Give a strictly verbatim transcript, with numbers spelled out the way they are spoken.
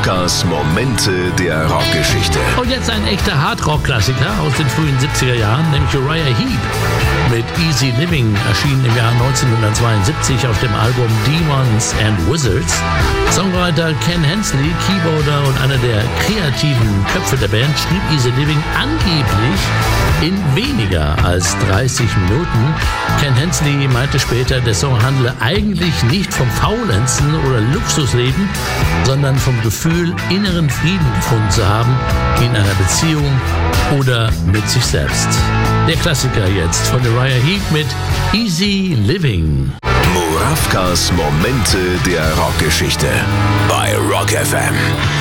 Muravkas Momente der Rockgeschichte. Und jetzt ein echter Hardrock-Klassiker aus den frühen siebziger Jahren, nämlich Uriah Heep mit Easy Living, erschien im Jahr neunzehnhundertzweiundsiebzig auf dem Album Demons and Wizards. Songwriter Ken Hensley, Keyboarder und einer der kreativen Köpfe der Band, schrieb Easy Living angeblich in weniger als dreißig Minuten. Ken Hensley meinte später, der Song handle eigentlich nicht vom Faulenzen oder Luxusleben, sondern vom Gefühl, inneren Frieden gefunden zu haben in einer Beziehung oder mit sich selbst. Der Klassiker jetzt von Uriah Heep mit Easy Living. Muravkas Momente der Rockgeschichte bei Rock F M.